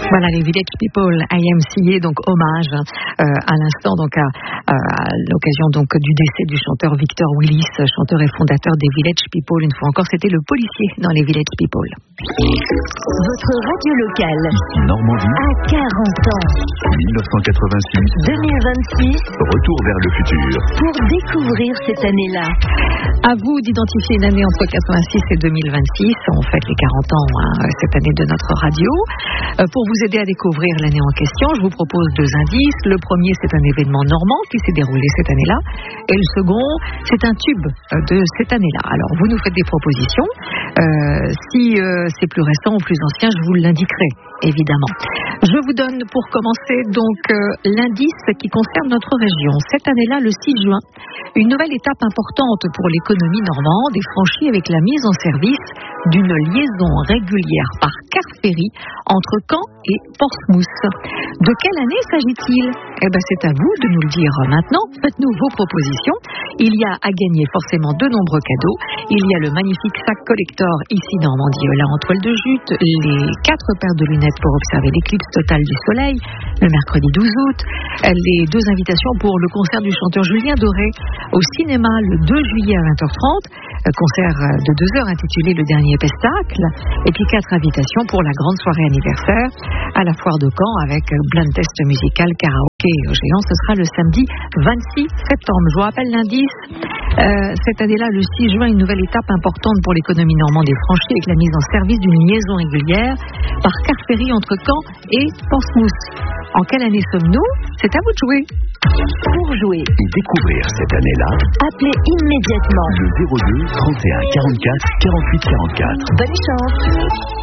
Voilà les Village People, IMCA, donc hommage à l'instant donc à l'occasion donc du décès du chanteur Victor Willis, chanteur et fondateur des Village People. Une fois encore, c'était le policier dans les Village People. Votre radio locale ici Normandie à 40 ans. 1986. 2026. Retour vers le futur. Pour découvrir cette année-là. À vous d'identifier une année entre 86 et 2026. On fête les 40 ans cette année de notre radio. Pour vous aider à découvrir l'année en question, je vous propose deux indices. Le premier, c'est un événement normand qui s'est déroulé cette année-là. Et le second, c'est un tube de cette année-là. Alors, vous nous faites des propositions. Si c'est plus récent ou plus ancien, je vous l'indiquerai, évidemment. Je vous donne pour commencer donc l'indice qui concerne notre région. Cette année-là, le 6 juin, une nouvelle étape importante pour l'économie normande est franchie avec la mise en service d'une liaison régulière par car ferry entre Caen et Portsmouth. De quelle année s'agit-il ? C'est à vous de nous le dire maintenant. Faites-nous vos propositions. Il y a à gagner forcément de nombreux cadeaux. Il y a le magnifique sac collector ici Normandie là en toile de jute, les 4 paires de lunettes pour observer l'éclipse totale du soleil le mercredi 12 août, les 2 invitations pour le concert du chanteur Julien Doré au cinéma le 2 juillet à 20h30, concert de 2 heures intitulé Le Dernier Pestacle, et puis 4 invitations pour la grande soirée anniversaire à la foire de Caen avec blind test musical, karaoké géant. Ce sera le samedi 26 septembre. Je vous rappelle l'indice. Cette année-là, le 6 juin, une nouvelle étape importante pour l'économie normande est franchie avec la mise en service d'une liaison régulière par car ferry entre Caen et Portsmouth. En quelle année sommes-nous ? C'est à vous de jouer. Pour jouer Et découvrir cette année-là, appelez immédiatement le 02 31 44 48 44. Bonne chance.